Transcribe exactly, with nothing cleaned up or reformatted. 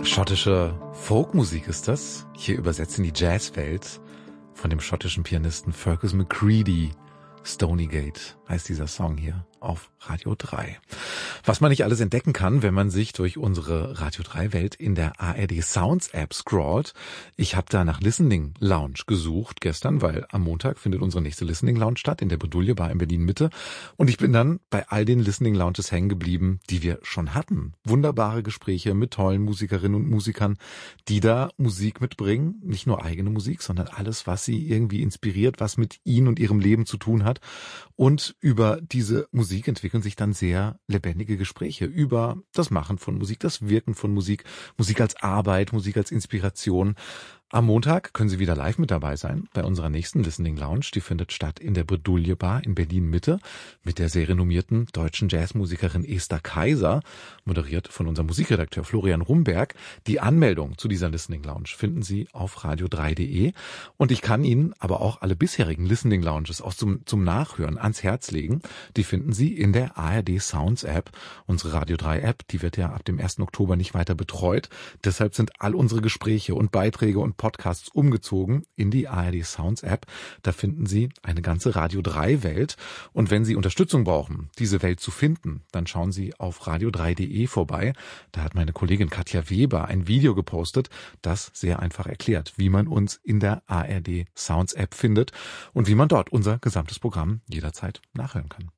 Schottische Folkmusik ist das, hier übersetzt in die Jazzwelt von dem schottischen Pianisten Fergus McCready. Stonygate heißt dieser Song hier auf Radio drei. Was man nicht alles entdecken kann, wenn man sich durch unsere Radio drei Welt in der A R D Sounds App scrollt. Ich habe da nach Listening Lounge gesucht gestern, weil am Montag findet unsere nächste Listening Lounge statt in der Bredouille Bar in Berlin Mitte. Und ich bin dann bei all den Listening Lounges hängen geblieben, die wir schon hatten. Wunderbare Gespräche mit tollen Musikerinnen und Musikern, die da Musik mitbringen. Nicht nur eigene Musik, sondern alles, was sie irgendwie inspiriert, was mit ihnen und ihrem Leben zu tun hat. Und über diese Musik entwickeln sich dann sehr lebendige Gespräche über das Machen von Musik, das Wirken von Musik, Musik als Arbeit, Musik als Inspiration. Am Montag können Sie wieder live mit dabei sein bei unserer nächsten Listening Lounge. Die findet statt in der Bredouille Bar in Berlin Mitte mit der sehr renommierten deutschen Jazzmusikerin Esther Kaiser, moderiert von unserem Musikredakteur Florian Rumberg. Die Anmeldung zu dieser Listening Lounge finden Sie auf radio drei punkt de und ich kann Ihnen aber auch alle bisherigen Listening Lounges auch zum, zum Nachhören ans Herz legen. Die finden Sie in der A R D Sounds App. Unsere Radio drei App, die wird ja ab dem ersten Oktober nicht weiter betreut. Deshalb sind all unsere Gespräche und Beiträge und Podcasts umgezogen in die A R D Sounds App. Da finden Sie eine ganze Radio drei Welt. Und wenn Sie Unterstützung brauchen, diese Welt zu finden, dann schauen Sie auf radio drei punkt de vorbei. Da hat meine Kollegin Katja Weber ein Video gepostet, das sehr einfach erklärt, wie man uns in der A R D Sounds App findet und wie man dort unser gesamtes Programm jederzeit nachhören kann.